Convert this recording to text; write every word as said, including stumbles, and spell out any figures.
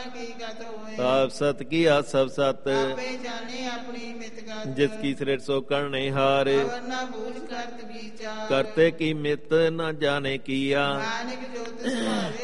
ਕੀ ਗਤ ਹੋਏ। ਆਪ ਸਤ ਕੀ ਆ ਸਭ ਸਤ, ਆਪੇ ਜਾਣੇ ਆਪਣੀ ਮਿਤ ਗਤ। ਜਿਸ ਕੀ ਸ੍ਰਿਸ਼ਟ ਸੋ ਕਰਨੇ ਹਾਰ, ਅਵਰ ਨਾ ਬੂਝ ਕਰਤ ਵਿਚਾਰ। ਕਰਤੇ ਕੀ ਮਿਤ ਨਾ ਜਾਣੇ ਕੀਆ। ਨਾਨਕ ਜੋ ਤਿਸ ਭਾਵੇ